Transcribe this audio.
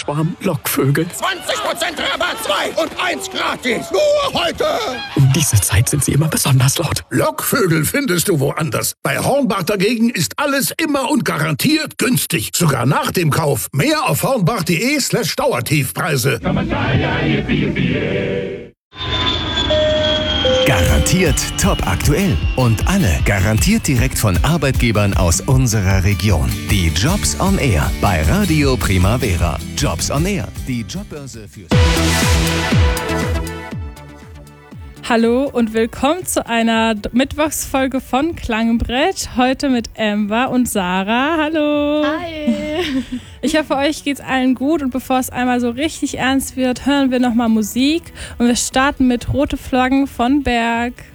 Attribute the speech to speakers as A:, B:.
A: Schwarm Lockvögel.
B: 20% Rabatt, 2 und 1 gratis. Nur heute.
A: Um diese Zeit sind sie immer besonders laut.
C: Lockvögel findest du woanders. Bei Hornbach dagegen ist alles immer und garantiert günstig. Sogar nach dem Kauf. Mehr auf hornbach.de/Dauertiefpreise.
D: Garantiert top aktuell und alle garantiert direkt von Arbeitgebern aus unserer Region. Die Jobs on Air bei Radio Primavera. Jobs on Air, die Jobbörse für...
E: Hallo und willkommen zu einer Mittwochsfolge von Klangbrett. Heute mit Amber und Sarah. Hallo.
F: Hi.
E: Ich hoffe, euch geht's allen gut und bevor es einmal so richtig ernst wird, hören wir nochmal Musik und wir starten mit Rote Flaggen von Berg.